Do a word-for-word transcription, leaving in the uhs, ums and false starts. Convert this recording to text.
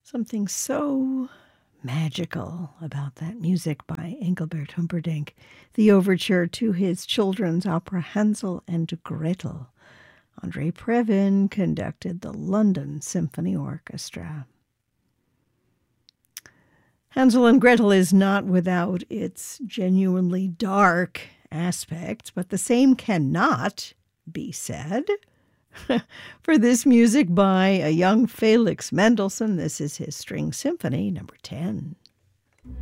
Something so magical about that music by Engelbert Humperdinck, the overture to his children's opera Hansel and Gretel. Andre Previn conducted the London Symphony Orchestra. Hansel and Gretel is not without its genuinely dark aspects, but the same cannot be said for this music by a young Felix Mendelssohn. This is his String Symphony number ten.